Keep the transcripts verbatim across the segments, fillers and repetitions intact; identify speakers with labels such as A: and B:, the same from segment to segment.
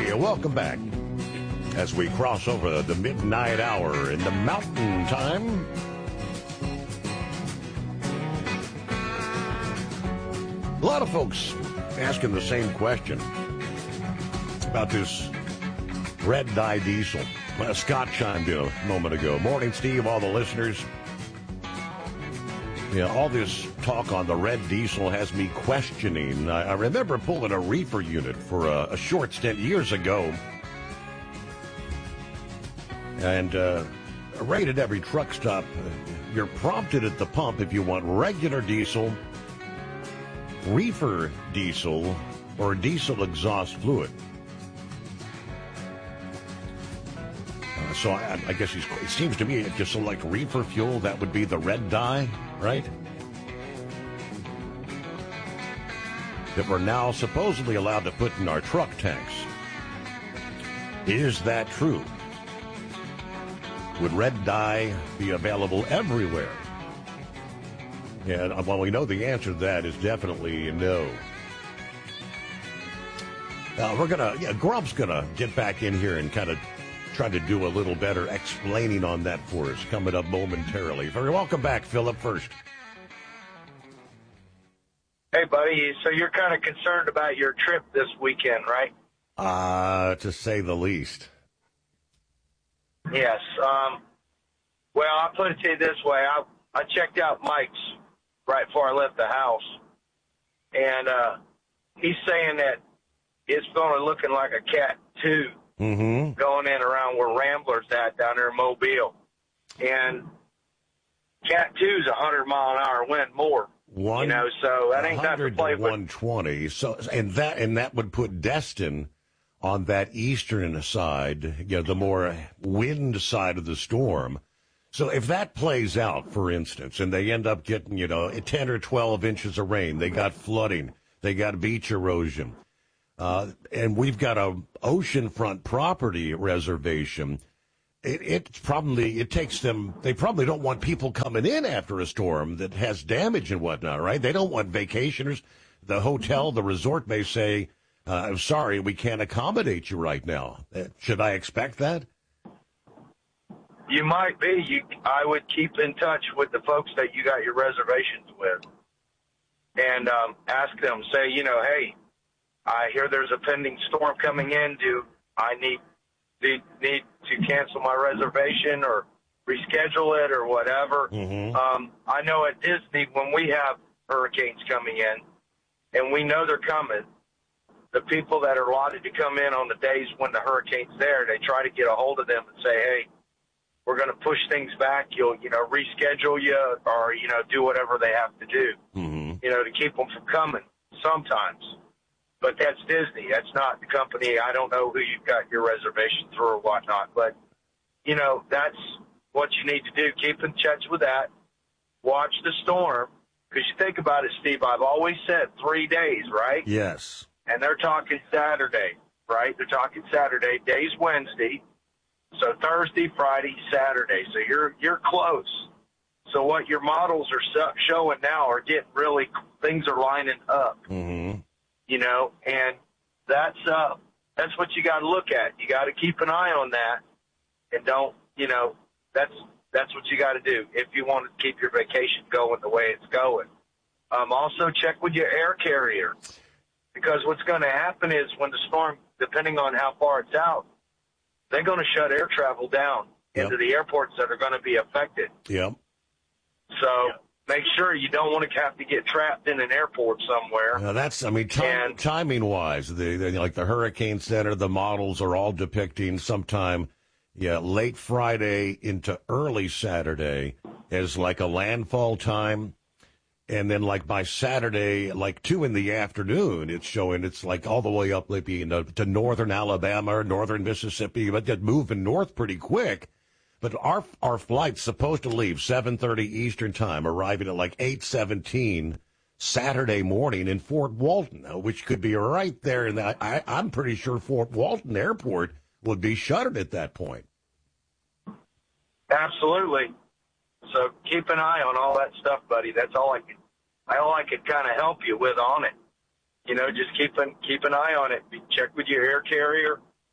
A: Hey, welcome back as we cross over the midnight hour in the mountain time. A lot of folks asking the same question about this red dye diesel. Uh, Scott chimed in a moment ago. Morning, Steve, all the listeners. Yeah, all this talk on the red diesel has me questioning. I, I remember pulling a reefer unit for a, a short stint years ago. And uh, right at every truck stop, you're prompted at the pump if you want regular diesel, reefer diesel, or diesel exhaust fluid. Uh, so I, I guess he's, it seems to me if you select reefer fuel, that would be the red dye, right? That we're now supposedly allowed to put in our truck tanks. Is that true? Would red dye be available everywhere? Yeah, well, we know the answer to that is definitely no. Uh, we're gonna, yeah, Grump's gonna get back in here and kind of try to do a little better explaining on that for us coming up momentarily. Very welcome back, Philip. First.
B: Hey, buddy. So you're kind of concerned about your trip this weekend, right?
A: Uh, to say the least.
B: Yes. Um, well, I'll put it to you this way. I, I checked out Mike's right before I left the house, and uh, he's saying that it's going to looking like a Cat two
A: mm-hmm.
B: going in around where Rambler's at down there in Mobile. And Cat two's a one hundred mile an hour wind more.
A: One,
B: you know, so that ain't nothing to play with.
A: one twenty. So, and that, and that would put Destin on that eastern side, you know, the more wind side of the storm. So if that plays out, for instance, and they end up getting, you know, ten or twelve inches of rain, they got flooding, they got beach erosion, uh, and we've got a oceanfront property reservation. It, it's probably, it takes them, they probably don't want people coming in after a storm that has damage and whatnot, right? They don't want vacationers. The hotel, the resort may say, uh, I'm sorry, we can't accommodate you right now. Uh, should I expect that?
B: You might be. You, I would keep in touch with the folks that you got your reservations with and um, ask them, say, you know, hey, I hear there's a pending storm coming in. Do I need Need, need to cancel my reservation or reschedule it or whatever.
A: Mm-hmm.
B: Um, I know at Disney when we have hurricanes coming in and we know they're coming, the people that are allotted to come in on the days when the hurricane's there, they try to get a hold of them and say, hey, we're going to push things back. You'll, you know, reschedule you or, you know, do whatever they have to do,
A: mm-hmm.
B: you know, to keep them from coming sometimes. But that's Disney. That's not the company. I don't know who you've got your reservation through or whatnot. But, you know, that's what you need to do. Keep in touch with that. Watch the storm. Because you think about it, Steve, I've always said three days, right?
A: Yes.
B: And they're talking Saturday, right? They're talking Saturday. Day's Wednesday. So Thursday, Friday, Saturday. So you're you're close. So what your models are showing now are getting really, things are lining up.
A: Mm-hmm.
B: You know, and that's uh, that's what you got to look at. You got to keep an eye on that, and don't, you know, that's that's what you got to do if you want to keep your vacation going the way it's going. Um, also, check with your air carrier, because what's going to happen is when the storm, depending on how far it's out, they're going to shut air travel down
A: yep.
B: into the airports that are going to be affected.
A: Yep.
B: So. Yep. Make sure you don't want to have to get trapped in an airport somewhere.
A: Now that's, I mean, time, timing-wise, the, the, like the Hurricane Center, the models are all depicting sometime, yeah, late Friday into early Saturday as like a landfall time. And then like by Saturday, like two in the afternoon, it's showing it's like all the way up maybe you know, to northern Alabama or northern Mississippi, but just moving north pretty quick. But our our flight's supposed to leave seven thirty Eastern Time, arriving at like eight seventeen Saturday morning in Fort Walton, which could be right there. And I, I'm pretty sure Fort Walton Airport would be shuttered at that point.
B: Absolutely. So keep an eye on all that stuff, buddy. That's all I can, all I could kind of help you with on it. You know, just keep an, keep an eye on it. Check with your air carrier.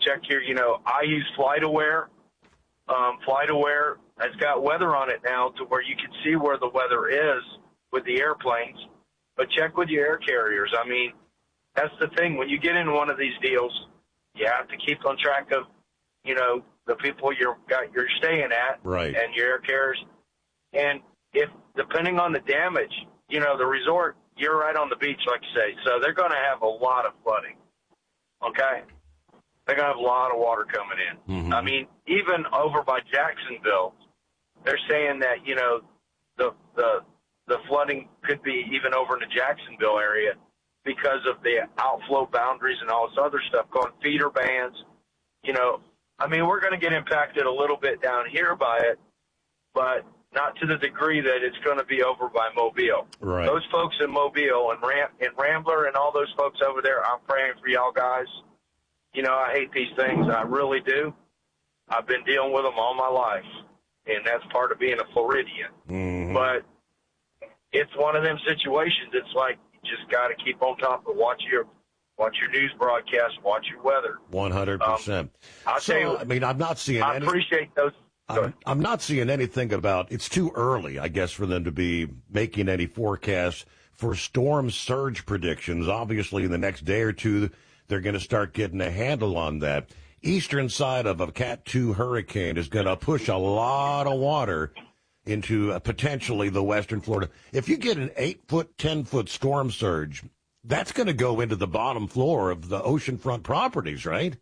B: check your, you know, I use FlightAware. Um, FlightAware has got weather on it now to where you can see where the weather is with the airplanes. But check with your air carriers. I mean, that's the thing. When you get in one of these deals, you have to keep on track of, you know, the people you're got you're staying at,
A: right,
B: and your air carriers. And if depending on the damage, you know, the resort, you're right on the beach, like you say, so they're going to have a lot of flooding. Okay, they're going to have a lot of water coming in.
A: Mm-hmm.
B: I mean, even over by Jacksonville, they're saying that, you know, the the the flooding could be even over in the Jacksonville area because of the outflow boundaries and all this other stuff going, feeder bands. You know, I mean, we're going to get impacted a little bit down here by it, but not to the degree that it's going to be over by Mobile.
A: Right.
B: Those folks in Mobile and, Ram- and Rambler and all those folks over there, I'm praying for y'all guys. You know, I hate these things. I really do. I've been dealing with them all my life, and that's part of being a Floridian.
A: Mm-hmm.
B: But it's one of them situations. It's like you just got to keep on top of watch your watch your news broadcast, watch your weather.
A: One hundred percent.
B: I'll
A: so,
B: tell you.
A: I mean, I'm not seeing.
B: I
A: any,
B: appreciate those.
A: I'm, I'm not seeing anything about. It's too early, I guess, for them to be making any forecasts for storm surge predictions. Obviously, in the next day or two, they're going to start getting a handle on that. Eastern side of a Cat two hurricane is going to push a lot of water into uh, potentially the western Florida. If you get an eight-foot, ten-foot storm surge, that's going to go into the bottom floor of the oceanfront properties, right?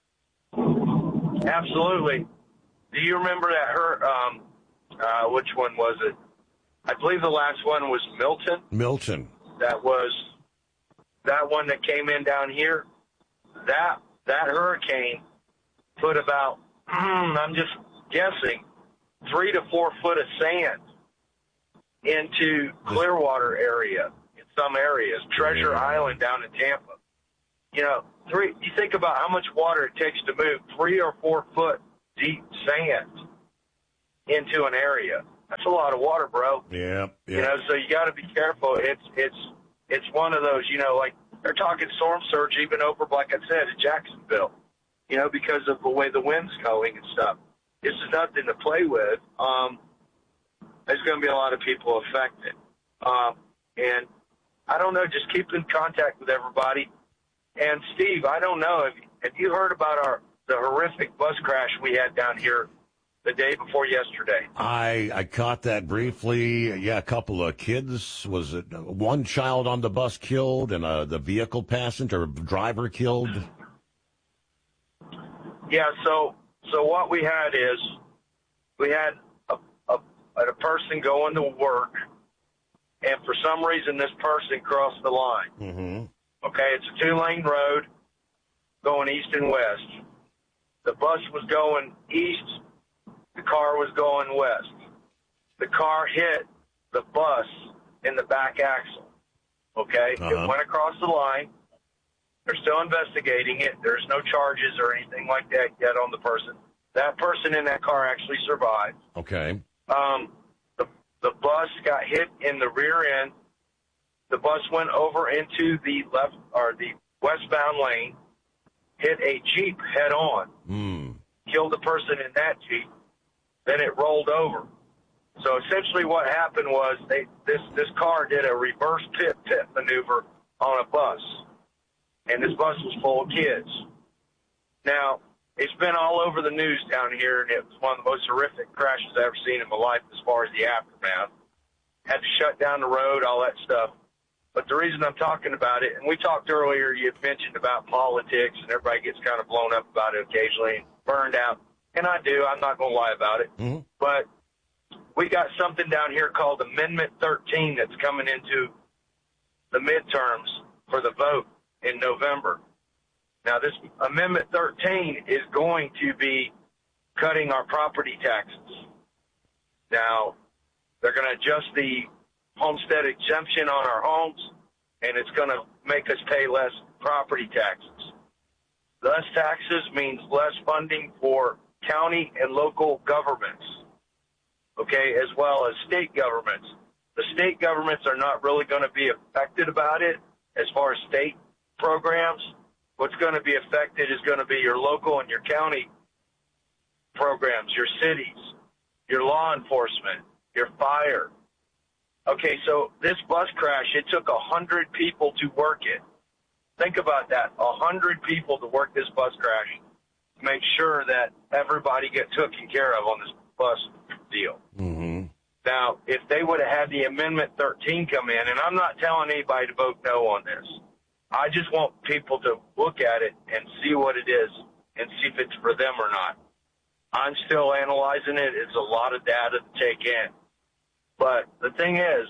B: Absolutely. Do you remember that her, um, uh, which one was it? I believe the last one was Milton.
A: Milton.
B: That was that one that came in down here. That that hurricane put about, I'm just guessing, three to four foot of sand into Clearwater area in some areas, Treasure
A: yeah.
B: Island down in Tampa. You know, three. You think about how much water it takes to move three or four foot deep sand into an area. That's a lot of water, bro.
A: Yeah, yeah.
B: You know, so you got to be careful. It's it's it's one of those. You know, like they're talking storm surge even over, like I said, in Jacksonville. You know, because of the way the wind's going and stuff. This is nothing to play with. Um, there's going to be a lot of people affected, um, and I don't know. Just keep in contact with everybody. And Steve, I don't know. Have, have you heard about our the horrific bus crash we had down here the day before yesterday?
A: I I caught that briefly. Yeah, a couple of kids. Was it one child on the bus killed and uh, the vehicle passenger driver killed?
B: Yeah. So so what we had is we had a a, a person going to work, and for some reason this person crossed the line.
A: Mm-hmm.
B: Okay, it's a two-lane road going east and west. The bus was going east. The car was going west. The car hit the bus in the back axle. Okay?
A: Uh-huh.
B: It went across the line. They're still investigating it. There's no charges or anything like that yet on the person. That person in that car actually survived.
A: Okay.
B: Um, the, the bus got hit in the rear end. The bus went over into the left or the westbound lane, hit a Jeep head on,
A: Mm.
B: killed the person in that Jeep. Then it rolled over. So essentially what happened was they this, this car did a reverse pit pit maneuver on a bus. And this bus was full of kids. Now, it's been all over the news down here, and it was one of the most horrific crashes I've ever seen in my life as far as the aftermath. Had to shut down the road, all that stuff. But the reason I'm talking about it, and we talked earlier, you mentioned about politics, and everybody gets kind of blown up about it occasionally and burned out. And I do. I'm not going to lie about it.
A: Mm-hmm.
B: But we got something down here called Amendment thirteen that's coming into the midterms for the vote in November. Now, this Amendment thirteen is going to be cutting our property taxes. Now, they're going to adjust the homestead exemption on our homes, and it's going to make us pay less property taxes. Less taxes means less funding for county and local governments, okay, as well as state governments. The state governments are not really going to be affected about it as far as state programs. What's going to be affected is going to be your local and your county programs, your cities, your law enforcement, your fire. Okay, so this bus crash, it took one hundred people to work it. Think about that, one hundred people to work this bus crash to make sure that everybody gets taken care of on this bus deal.
A: Mm-hmm.
B: Now, if they would have had the Amendment thirteen come in, and I'm not telling anybody to vote no on this, I just want people to look at it and see what it is and see if it's for them or not. I'm still analyzing it. It's a lot of data to take in. But the thing is,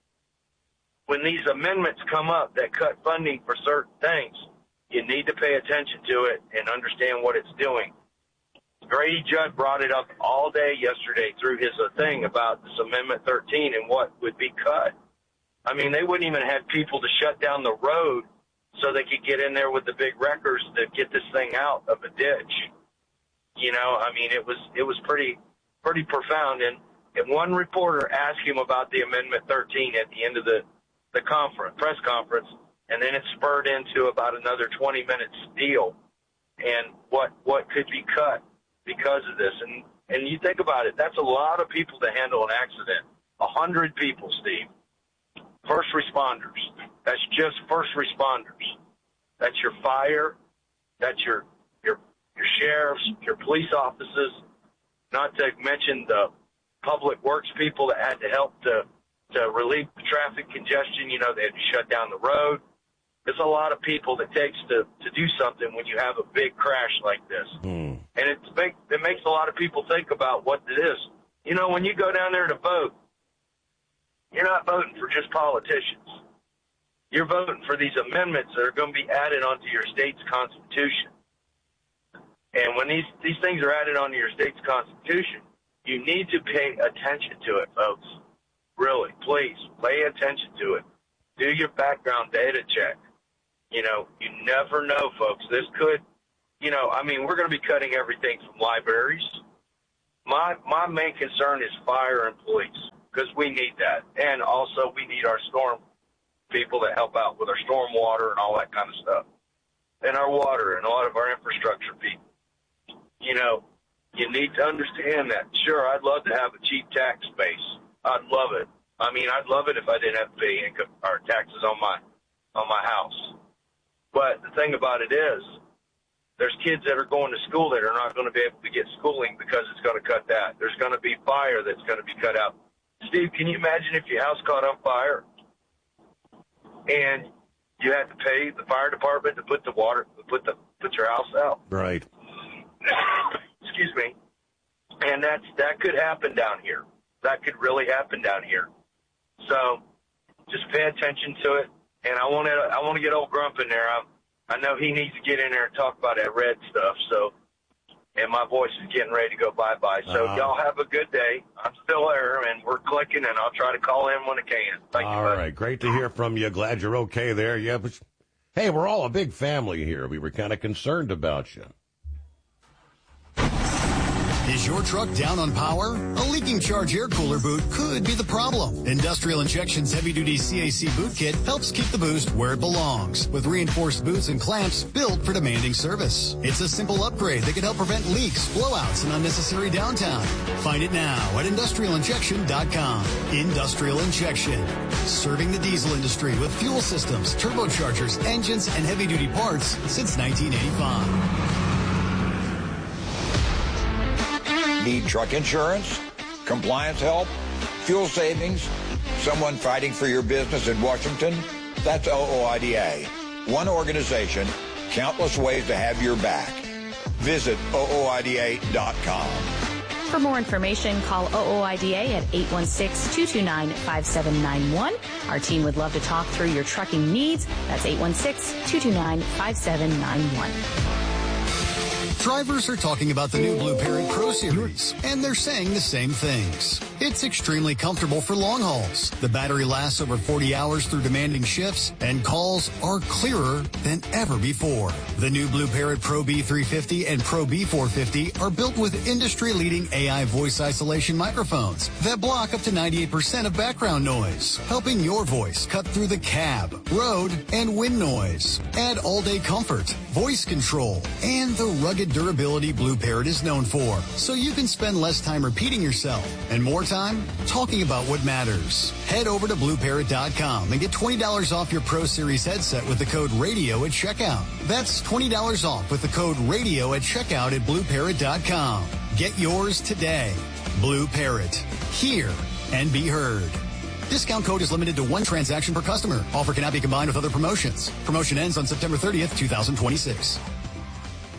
B: when these amendments come up that cut funding for certain things, you need to pay attention to it and understand what it's doing. Grady Judd brought it up all day yesterday through his uh, thing about this Amendment thirteen and what would be cut. I mean, they wouldn't even have people to shut down the road so they could get in there with the big wreckers to get this thing out of a ditch. You know, I mean, it was it was pretty pretty profound. And, and one reporter asked him about the Amendment thirteen at the end of the, the conference, press conference, and then it spurred into about another twenty minutes deal and what what could be cut because of this. And, and you think about it, that's a lot of people to handle an accident. A hundred people, Steve. First responders. That's just first responders. That's your fire. That's your your your sheriffs, your police officers, not to mention the public works people that had to help to, to relieve the traffic congestion. You know, they had to shut down the road. There's a lot of people that takes to, to do something when you have a big crash like this.
A: Mm.
B: And it's make, it makes a lot of people think about what it is. You know, when you go down there to vote, you're not voting for just politicians. You're voting for these amendments that are going to be added onto your state's constitution. And when these, these things are added onto your state's constitution, you need to pay attention to it, folks. Really, please, pay attention to it. Do your background data check. You know, you never know, folks. This could, you know, I mean, we're going to be cutting everything from libraries. My my main concern is fire and police, because we need that. And also we need our storm people that help out with our storm water and all that kind of stuff. And our water and a lot of our infrastructure people. You know, you need to understand that. Sure, I'd love to have a cheap tax base. I'd love it. I mean, I'd love it if I didn't have to pay income or taxes on my on my house. But the thing about it is, there's kids that are going to school that are not going to be able to get schooling because it's going to cut that. There's going to be fire that's going to be cut out. Steve, can you imagine if your house caught on fire and you had to pay the fire department to put the water, put the put your house out?
A: Right.
B: Excuse me. And that's that could happen down here. That could really happen down here. So just pay attention to it. And I want to I want to get old Grump in there. I I know he needs to get in there and talk about that red stuff. So, and my voice is getting ready to go bye-bye. So uh-huh. Y'all have a good day. I'm still there, and we're clicking, and I'll try to call in when I can. Thank
A: all
B: you,
A: right. Great to hear from you. Glad you're okay there. Yeah, but, hey, we're all a big family here. We were kind of concerned about you.
C: Is your truck down on power? A leaking charge air cooler boot could be the problem. Industrial Injection's heavy-duty C A C boot kit helps keep the boost where it belongs, with reinforced boots and clamps built for demanding service. It's a simple upgrade that can help prevent leaks, blowouts, and unnecessary downtime. Find it now at industrial injection dot com. Industrial Injection, serving the diesel industry with fuel systems, turbochargers, engines, and heavy-duty parts since nineteen eighty-five.
D: Need truck insurance, compliance help, fuel savings, someone fighting for your business in Washington? That's O O I D A. One organization, countless ways to have your back. Visit O O I D A dot com.
E: For more information, call O O I D A at eight one six, two two nine, five seven nine one. Our team would love to talk through your trucking needs. That's eight one six, two two nine, five seven nine one.
C: Drivers are talking about the new Blue Parrot Pro Series, and they're saying the same things. It's extremely comfortable for long hauls. The battery lasts over forty hours through demanding shifts, and calls are clearer than ever before. The new Blue Parrot Pro B three fifty and Pro B four fifty are built with industry-leading A I voice isolation microphones that block up to ninety-eight percent of background noise, helping your voice cut through the cab, road, and wind noise. Add all-day comfort. voice control, and the rugged durability Blue Parrot is known for, so you can spend less time repeating yourself and more time talking about what matters. Head over to blue parrot dot com and get twenty dollars off your Pro Series headset with the code RADIO at checkout. That's twenty dollars off with the code RADIO at checkout at blue parrot dot com. Get yours today. Blue Parrot. Hear and be heard. Discount code is limited to one transaction per customer. Offer cannot be combined with other promotions. Promotion ends on September thirtieth, two thousand twenty-six.